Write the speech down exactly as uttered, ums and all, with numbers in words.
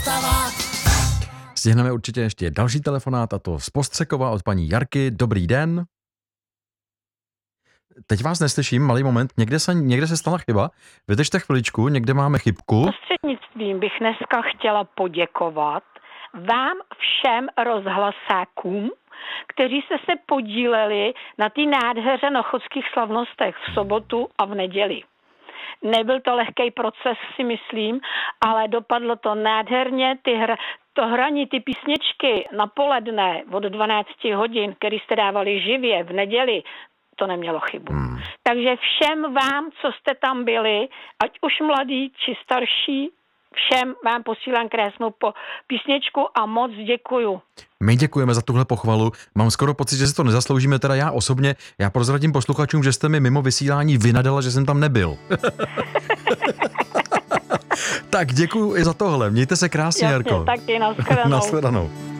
Stihneme určitě ještě další telefonát, a to z Postřekova od paní Jarky. Dobrý den. Teď vás neslyším, malý moment, někde se, někde se stala chyba. Vydržte chviličku, někde máme chybku. Prostřednictvím bych dneska chtěla poděkovat vám všem rozhlasákům, kteří jste se podíleli na té nádheře na chodských slavnostech v sobotu a v neděli. Nebyl to lehký proces, si myslím, ale dopadlo to nádherně. Ty hra, to hraní, ty písničky na poledne od dvanácti hodin, který jste dávali živě v neděli, to nemělo chybu. Hmm. Takže všem vám, co jste tam byli, ať už mladí či starší, všem vám posílám krásnou po písničku a moc děkuju. My děkujeme za tuhle pochvalu. Mám skoro pocit, že si to nezasloužíme, teda já osobně. Já prozradím posluchačům, že jste mi mimo vysílání vynadala, že jsem tam nebyl. Tak děkuju i za tohle. Mějte se krásně, Jasně, Jarko. taky, nashledanou. Nashledanou.